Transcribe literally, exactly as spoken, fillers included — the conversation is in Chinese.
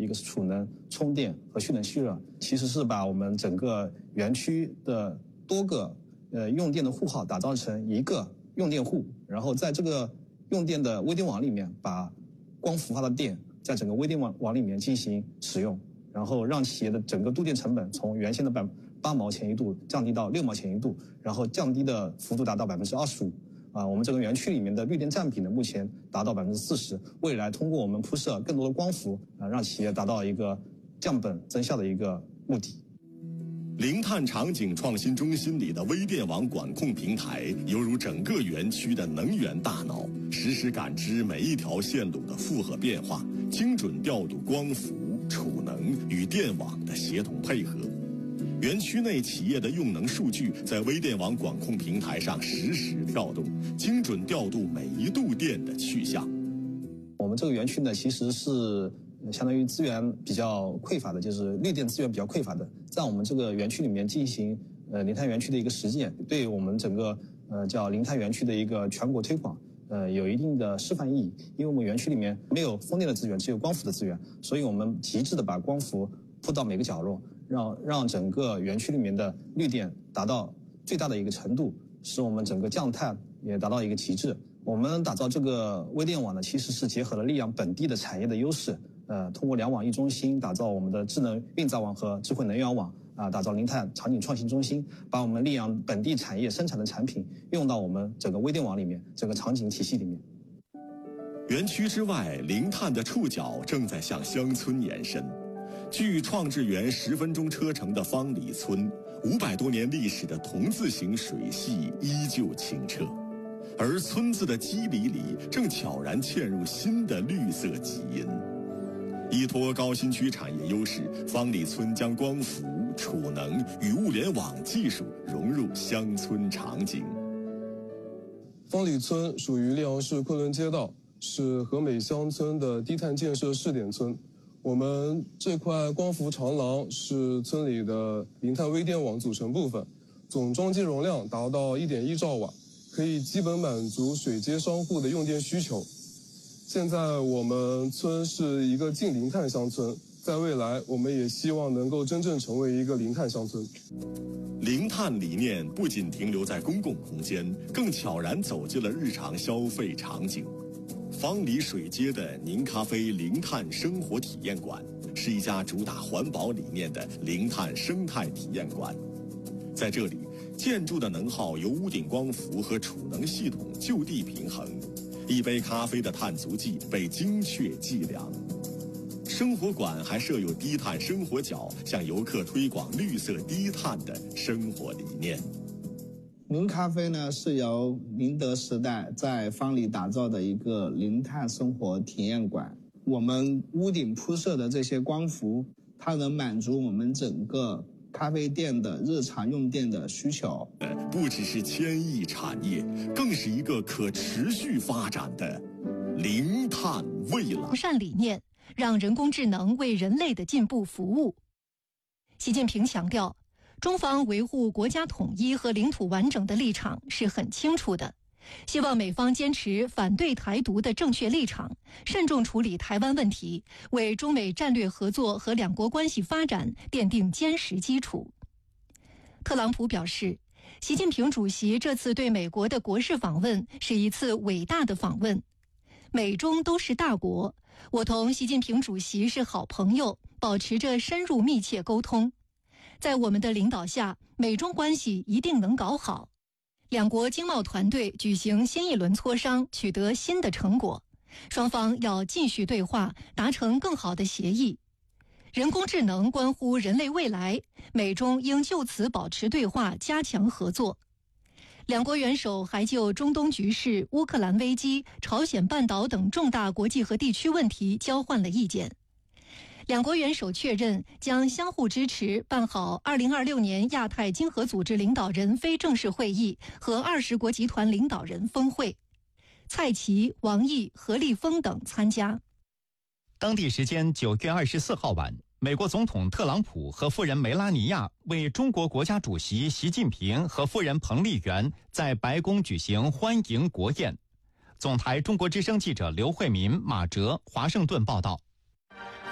一个是储能、充电和蓄能蓄热，其实是把我们整个园区的多个呃用电的户号打造成一个用电户，然后在这个用电的微电网里面，把光伏发的电在整个微电网网里面进行使用，然后让企业的整个度电成本从原先的百八毛钱一度降低到六毛钱一度，然后降低的幅度达到百分之二十五。啊，我们这个园区里面的绿电占比呢，目前达到百分之四十。未来通过我们铺设更多的光伏，啊，让企业达到一个降本增效的一个目的。 零碳场景创新中心里的微电网管控平台，犹如整个园区的能源大脑，实时感知每一条线路的负荷变化，精准调度光伏、储能与电网的协同配合。园区内企业的用能数据在微电网管控平台上实时调动，精准调度每一度电的去向。 我们这个园区呢，其实是相当于资源比较匮乏的，就是绿电资源比较匮乏的，在我们这个园区里面进行呃零碳园区的一个实践，对我们整个呃叫零碳园区的一个全国推广呃有一定的示范意义。因为我们园区里面没有风电的资源，只有光伏的资源，所以我们极致的把光伏铺到每个角落，让让整个园区里面的绿电达到最大的一个程度，使我们整个降碳也达到一个极致。我们打造这个微电网呢，其实是结合了溧阳本地的产业的优势，呃，通过两网一中心打造我们的智能运载网和智慧能源网，啊，打造零碳场景创新中心，把我们溧阳本地产业生产的产品用到我们整个微电网里面，整个场景体系里面。 园区之外，零碳的触角正在向乡村延伸。距创智园十分钟车程的方里村，五百多年历史的同字形水系依旧清澈，而村子的肌理里正悄然嵌入新的绿色基因。依托高新区产业优势，方里村将光伏、储能与物联网技术融入乡村场景。 方里村属于溧阳市昆仑街道，是和美乡村的低碳建设试点村。我们这块光伏长廊是村里的零碳微电网组成部分，总装机容量达到 一点一兆瓦，可以基本满足水接商户的用电需求。现在我们村是一个近零碳乡村，在未来我们也希望能够真正成为一个零碳乡村。 零碳理念不仅停留在公共空间，更悄然走进了日常消费场景。方里水街的宁咖啡零碳生活体验馆是一家主打环保理念的零碳生态体验馆。在这里，建筑的能耗由屋顶光伏和储能系统就地平衡，一杯咖啡的碳足迹被精确计量。生活馆还设有低碳生活角，向游客推广绿色低碳的生活理念。 零咖啡呢，是由宁德时代在方里打造的一个零碳生活体验馆。我们屋顶铺设的这些光伏，它能满足我们整个咖啡店的日常用电的需求。 不只是千亿产业，更是一个可持续发展的零碳未来。 完善理念，让人工智能为人类的进步服务。习近平强调，中方维护国家统一和领土完整的立场是很清楚的，希望美方坚持反对台独的正确立场，慎重处理台湾问题，为中美战略合作和两国关系发展奠定坚实基础。特朗普表示，习近平主席这次对美国的国事访问是一次伟大的访问。美中都是大国，我同习近平主席是好朋友，保持着深入密切沟通。在我们的领导下，美中关系一定能搞好。两国经贸团队举行新一轮磋商，取得新的成果，双方要继续对话，达成更好的协议。人工智能关乎人类未来，美中应就此保持对话，加强合作。两国元首还就中东局势、乌克兰危机、朝鲜半岛等重大国际和地区问题交换了意见。两国元首确认将相互支持办好二零二六年亚太经合组织领导人非正式会议和二十国集团领导人峰会。蔡奇、王毅、何立峰等参加。 当地时间九月二十四号晚，美国总统特朗普和夫人梅拉尼亚为中国国家主席习近平和夫人彭丽媛在白宫举行欢迎国宴。总台中国之声记者刘慧民、马哲华盛顿报道。